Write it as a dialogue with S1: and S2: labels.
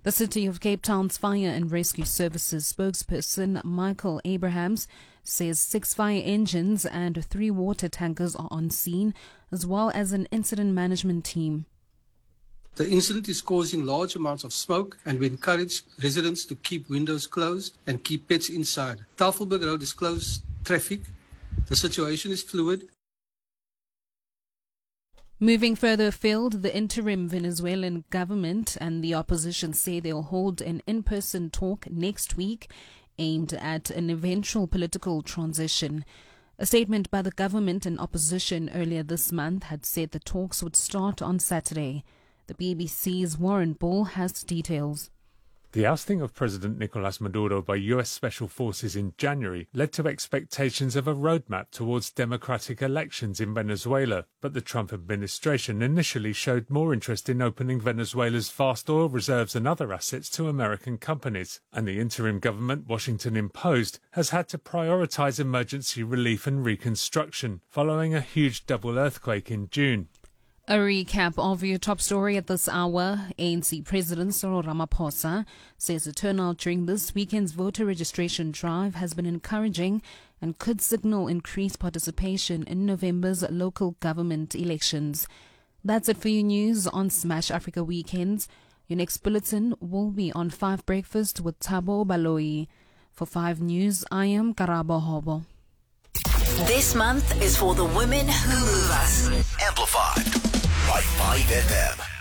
S1: The City of Cape Town's Fire and Rescue Services spokesperson Michael Abrahams says 6 fire engines and 3 water tankers are on scene, as well as an incident management team.
S2: The incident is causing large amounts of smoke, and we encourage residents to keep windows closed and keep pets inside. Tafelberg Road is closed traffic. The situation is fluid.
S1: Moving further afield, the interim Venezuelan government and the opposition say they'll hold an in-person talk next week aimed at an eventual political transition. A statement by the government and opposition earlier this month had said the talks would start on Saturday. The BBC's Warren Ball has details.
S3: The ousting of President Nicolas Maduro by US Special Forces in January led to expectations of a roadmap towards democratic elections in Venezuela, but the Trump administration initially showed more interest in opening Venezuela's vast oil reserves and other assets to American companies, and the interim government Washington imposed has had to prioritize emergency relief and reconstruction, following a huge double earthquake in June.
S1: A recap of your top story at this hour. ANC President Cyril Ramaphosa says the turnout during this weekend's voter registration drive has been encouraging and could signal increased participation in November's local government elections. That's it for your news on Smash Africa Weekends. Your next bulletin will be on 5 Breakfast with Thabo Baloyi. For 5 News, I am Karabo Hobo.
S4: This month is for the women who move us.
S5: Amplified by 5FM.